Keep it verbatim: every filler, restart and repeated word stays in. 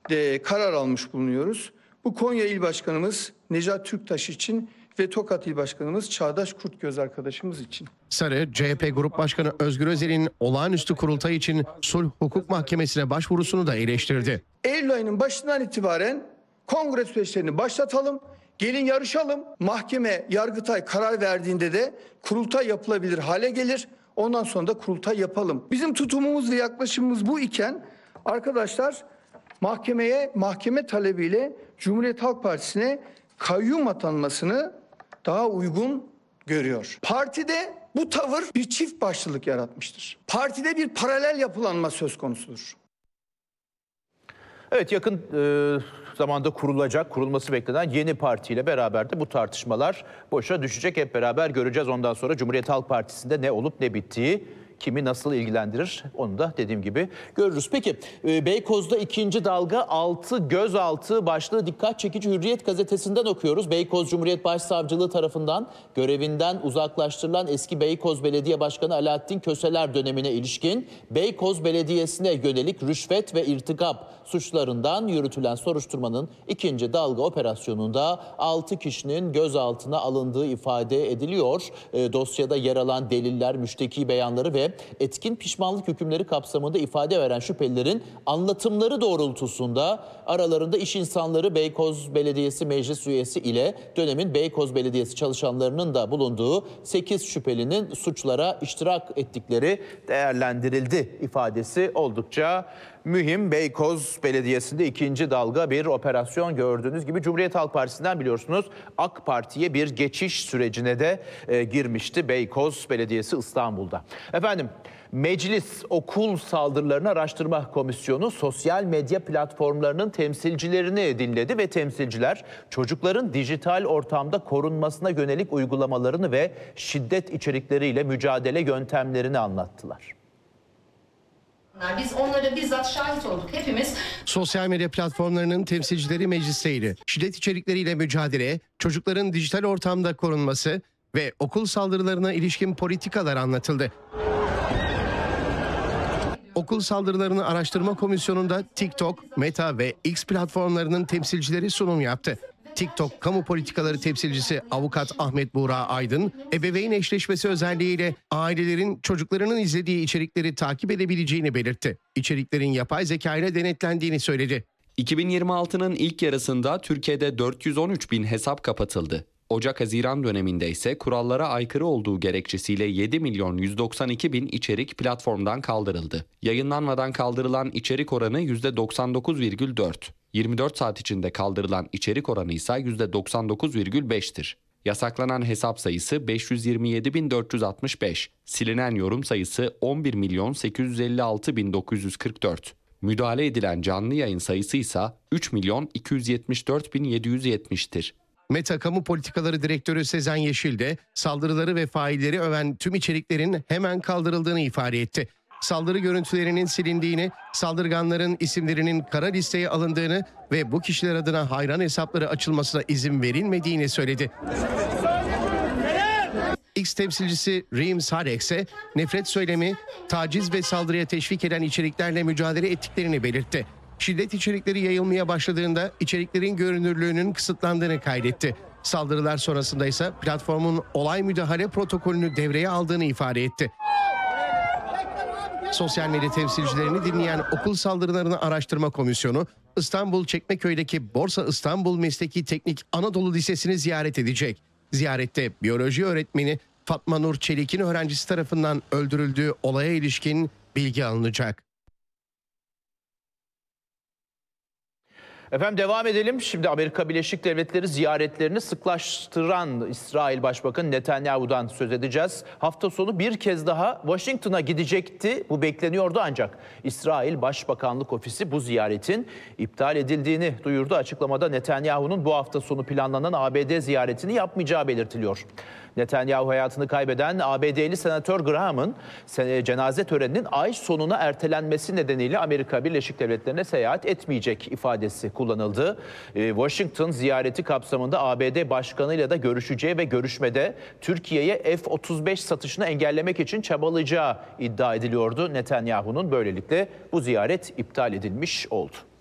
de karar almış bulunuyoruz. Bu Konya İl Başkanımız Necat Türktaş için ve Tokat İl Başkanımız Çağdaş Kurtgöz arkadaşımız için. Sarı, C H P Grup Başkanı Özgür Özel'in olağanüstü kurultay için Sulh Hukuk Mahkemesi'ne başvurusunu da eleştirdi. Eylül ayının başından itibaren kongre süreçlerini başlatalım, gelin yarışalım. Mahkeme, Yargıtay karar verdiğinde de kurultay yapılabilir hale gelir. Ondan sonra da kurultay yapalım. Bizim tutumumuz ve yaklaşımımız bu iken arkadaşlar mahkemeye, mahkeme talebiyle Cumhuriyet Halk Partisi'ne kayyum atanmasını daha uygun görüyor. Partide bu tavır bir çift başlılık yaratmıştır. Partide bir paralel yapılanma söz konusudur. Evet, yakın e, zamanda kurulacak, kurulması beklenen yeni partiyle beraber de bu tartışmalar boşa düşecek. Hep beraber göreceğiz ondan sonra Cumhuriyet Halk Partisi'nde ne olup ne bittiği, kimi nasıl ilgilendirir onu da dediğim gibi görürüz. Peki e, Beykoz'da ikinci dalga altı gözaltı başlığı dikkat çekici. Hürriyet gazetesinden okuyoruz. Beykoz Cumhuriyet Başsavcılığı tarafından görevinden uzaklaştırılan eski Beykoz Belediye Başkanı Alaaddin Köseler dönemine ilişkin Beykoz Belediyesi'ne yönelik rüşvet ve irtikap suçlarından yürütülen soruşturmanın ikinci dalga operasyonunda altı kişinin gözaltına alındığı ifade ediliyor. E, dosyada yer alan deliller, müşteki beyanları ve etkin pişmanlık hükümleri kapsamında ifade veren şüphelilerin anlatımları doğrultusunda aralarında iş insanları Beykoz Belediyesi Meclis Üyesi ile dönemin Beykoz Belediyesi çalışanlarının da bulunduğu sekiz şüphelinin suçlara iştirak ettikleri değerlendirildi ifadesi oldukça mühim. Beykoz Belediyesi'nde ikinci dalga bir operasyon gördüğünüz gibi Cumhuriyet Halk Partisi'nden biliyorsunuz AK Parti'ye bir geçiş sürecine de e, girmişti Beykoz Belediyesi İstanbul'da. Efendim, Meclis Okul Saldırılarını Araştırma Komisyonu sosyal medya platformlarının temsilcilerini dinledi ve temsilciler çocukların dijital ortamda korunmasına yönelik uygulamalarını ve şiddet içerikleriyle mücadele yöntemlerini anlattılar. Biz onlara bizzat şahit olduk hepimiz. Sosyal medya platformlarının temsilcileri meclisteydi. Şiddet içerikleriyle mücadele, çocukların dijital ortamda korunması ve okul saldırılarına ilişkin politikalar anlatıldı. Okul Saldırılarını Araştırma Komisyonu'nda TikTok, Meta ve X platformlarının temsilcileri sunum yaptı. TikTok Kamu Politikaları Temsilcisi Avukat Ahmet Buğra Aydın, ebeveyn eşleşmesi özelliğiyle ailelerin çocuklarının izlediği içerikleri takip edebileceğini belirtti. İçeriklerin yapay zeka ile denetlendiğini söyledi. iki bin yirmi altının ilk yarısında Türkiye'de dört yüz on üç bin hesap kapatıldı. Ocak-Haziran döneminde ise kurallara aykırı olduğu gerekçesiyle yedi milyon yüz doksan iki bin içerik platformdan kaldırıldı. Yayınlanmadan kaldırılan içerik oranı yüzde doksan dokuz virgül dört. yirmi dört saat içinde kaldırılan içerik oranı ise yüzde doksan dokuz virgül beş'tir. Yasaklanan hesap sayısı beş yüz yirmi yedi bin dört yüz altmış beş. Silinen yorum sayısı on bir milyon sekiz yüz elli altı bin dokuz yüz kırk dört. Müdahale edilen canlı yayın sayısı ise üç milyon iki yüz yetmiş dört bin yedi yüz yetmiş'tir. Meta Kamu Politikaları Direktörü Sezen Yeşil de saldırıları ve failleri öven tüm içeriklerin hemen kaldırıldığını ifade etti. Saldırı görüntülerinin silindiğini, saldırganların isimlerinin kara listeye alındığını ve bu kişiler adına hayran hesapları açılmasına izin verilmediğini söyledi. X temsilcisi Reem Sadek ise nefret söylemi, taciz ve saldırıya teşvik eden içeriklerle mücadele ettiklerini belirtti. Şiddet içerikleri yayılmaya başladığında içeriklerin görünürlüğünün kısıtlandığını kaydetti. Saldırılar sonrasında ise platformun olay müdahale protokolünü devreye aldığını ifade etti. Sosyal medya temsilcilerini dinleyen Okul Saldırılarını Araştırma Komisyonu, İstanbul Çekmeköy'deki Borsa İstanbul Mesleki Teknik Anadolu Lisesi'ni ziyaret edecek. Ziyarette biyoloji öğretmeni Fatma Nur Çelik'in öğrencisi tarafından öldürüldüğü olaya ilişkin bilgi alınacak. Efendim devam edelim. Şimdi Amerika Birleşik Devletleri ziyaretlerini sıklaştıran İsrail Başbakanı Netanyahu'dan söz edeceğiz. Hafta sonu bir kez daha Washington'a gidecekti. Bu bekleniyordu ancak İsrail Başbakanlık Ofisi bu ziyaretin iptal edildiğini duyurdu. Açıklamada Netanyahu'nun bu hafta sonu planlanan A B D ziyaretini yapmayacağı belirtiliyor. Netanyahu hayatını kaybeden A B D'li Senatör Graham'ın cenaze töreninin ay sonuna ertelenmesi nedeniyle Amerika Birleşik Devletleri'ne seyahat etmeyecek ifadesi kullanıldı. Washington ziyareti kapsamında A B D Başkanı'yla da görüşeceği ve görüşmede Türkiye'ye F otuz beş satışını engellemek için çabalayacağı iddia ediliyordu. Netanyahu'nun böylelikle bu ziyaret iptal edilmiş oldu.